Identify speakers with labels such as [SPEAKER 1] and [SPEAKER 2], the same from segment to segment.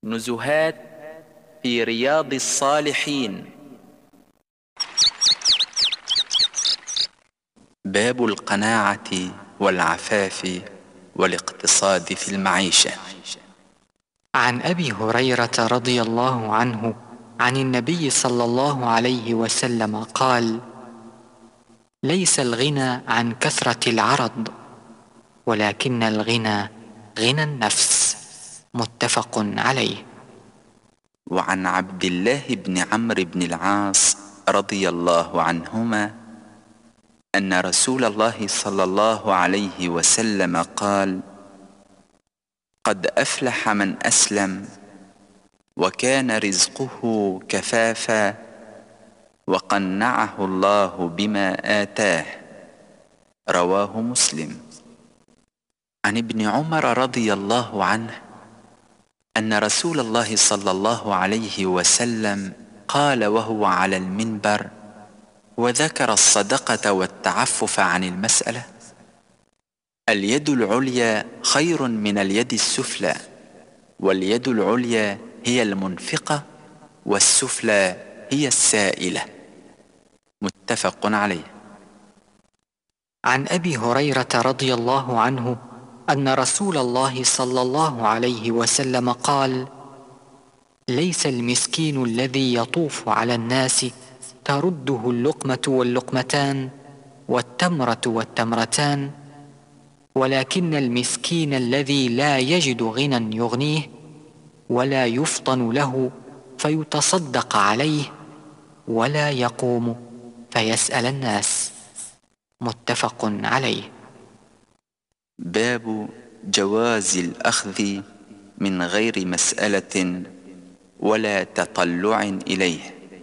[SPEAKER 1] نزهات في رياض الصالحين. باب القناعة والعفاف والاقتصاد في المعيشة.
[SPEAKER 2] عن أبي هريرة رضي الله عنه عن النبي صلى الله عليه وسلم قال: ليس الغنى عن كثرة العرض، ولكن الغنى غنى النفس. متفق عليه.
[SPEAKER 1] وعن عبد الله بن عمرو بن العاص رضي الله عنهما أن رسول الله صلى الله عليه وسلم قال: قد أفلح من أسلم وكان رزقه كفافا وقنعه الله بما آتاه. رواه مسلم. عن ابن عمر رضي الله عنه أن رسول الله صلى الله عليه وسلم قال وهو على المنبر وذكر الصدقة والتعفف عن المسألة: اليد العليا خير من اليد السفلى، واليد العليا هي المنفقة، والسفلى هي السائلة. متفق عليه.
[SPEAKER 2] عن أبي هريرة رضي الله عنه أن رسول الله صلى الله عليه وسلم قال: ليس المسكين الذي يطوف على الناس ترده اللقمة واللقمتان والتمرة والتمرتان، ولكن المسكين الذي لا يجد غنى يغنيه ولا يفطن له فيتصدق عليه ولا يقوم فيسأل الناس. متفق عليه.
[SPEAKER 1] باب جواز الأخذ من غير مسألة ولا تطلع إليه.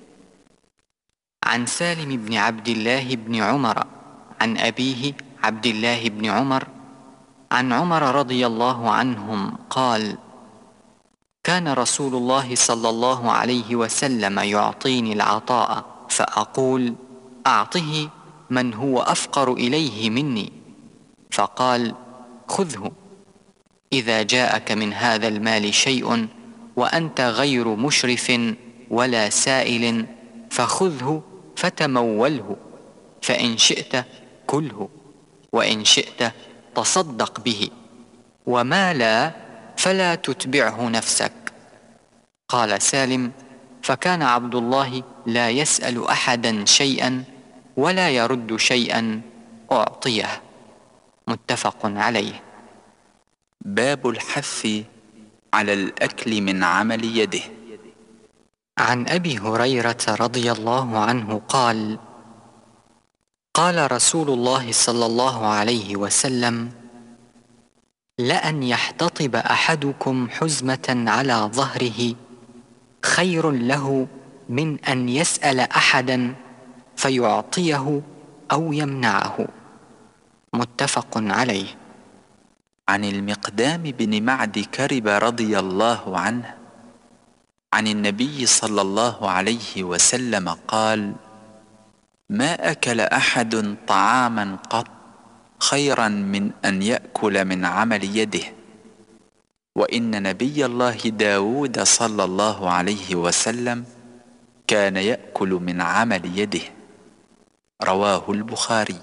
[SPEAKER 2] عن سالم بن عبد الله بن عمر عن أبيه عبد الله بن عمر عن عمر رضي الله عنهم قال: كان رسول الله صلى الله عليه وسلم يعطيني العطاء فأقول: أعطه من هو أفقر إليه مني، فقال: خذه. إذا جاءك من هذا المال شيء وأنت غير مشرف ولا سائل فخذه فتموله، فإن شئت كله، وإن شئت تصدق به، وما لا فلا تتبعه نفسك. قال سالم: فكان عبد الله لا يسأل أحدا شيئا ولا يرد شيئا أعطيه. متفق عليه.
[SPEAKER 1] باب الحث على الأكل من عمل يده.
[SPEAKER 2] عن أبي هريرة رضي الله عنه قال: قال رسول الله صلى الله عليه وسلم: لأن يحتطب أحدكم حزمة على ظهره خير له من أن يسأل أحدا فيعطيه أو يمنعه. متفق عليه.
[SPEAKER 1] عن المقدام بن معد كرب رضي الله عنه عن النبي صلى الله عليه وسلم قال: ما أكل أحد طعاما قط خيرا من أن يأكل من عمل يده، وإن نبي الله داود صلى الله عليه وسلم كان يأكل من عمل يده. رواه البخاري.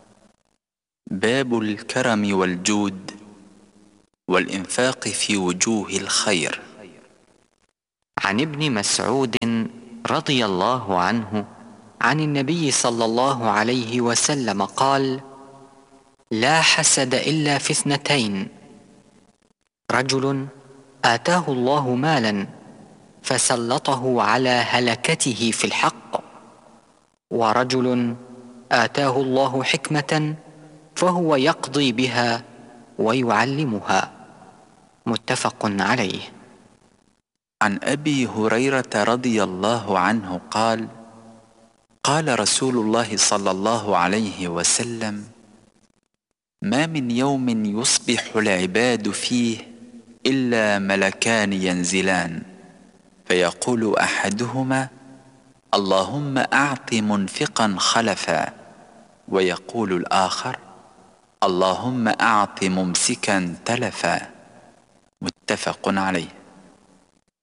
[SPEAKER 1] باب الكرم والجود والإنفاق في وجوه الخير.
[SPEAKER 2] عن ابن مسعود رضي الله عنه عن النبي صلى الله عليه وسلم قال: لا حسد إلا في اثنتين: رجل آتاه الله مالا فسلطه على هلكته في الحق، ورجل آتاه الله حكمة فهو يقضي بها ويعلمها. متفق عليه.
[SPEAKER 1] عن أبي هريرة رضي الله عنه قال: قال رسول الله صلى الله عليه وسلم: ما من يوم يصبح العباد فيه إلا ملكان ينزلان، فيقول أحدهما: اللهم أعط منفقا خلفا، ويقول الآخر: اللهم أعط ممسكا تلفا. متفق عليه.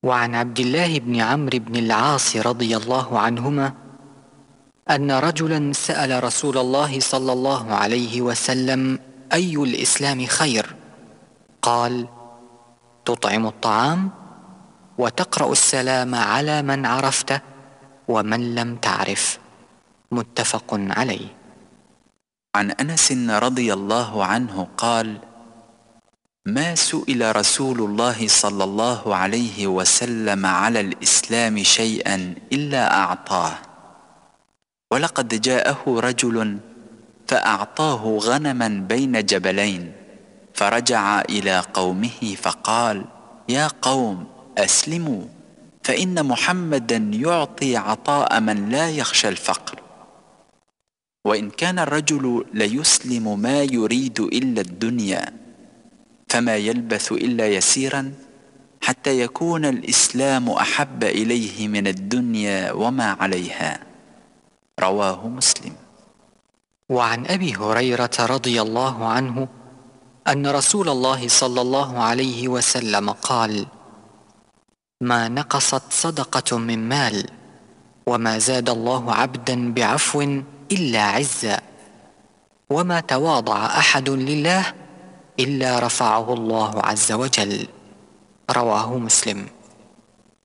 [SPEAKER 2] وعن عبد الله بن عمرو بن العاص رضي الله عنهما أن رجلا سأل رسول الله صلى الله عليه وسلم: أي الإسلام خير؟ قال: تطعم الطعام وتقرأ السلام على من عرفت ومن لم تعرف. متفق عليه.
[SPEAKER 1] عن أنس رضي الله عنه قال: ما سئل رسول الله صلى الله عليه وسلم على الإسلام شيئا إلا أعطاه، ولقد جاءه رجل فأعطاه غنما بين جبلين، فرجع إلى قومه فقال: يا قوم أسلموا، فإن محمدا يعطي عطاء من لا يخشى الفقر. وإن كان الرجل ليسلم ما يريد إلا الدنيا، فما يلبث إلا يسيرا حتى يكون الإسلام أحب إليه من الدنيا وما عليها. رواه مسلم.
[SPEAKER 2] وعن أبي هريرة رضي الله عنه أن رسول الله صلى الله عليه وسلم قال: ما نقصت صدقة من مال، وما زاد الله عبدا بعفو إلا عزا، وما تواضع أحد لله إلا رفعه الله عز وجل. رواه مسلم.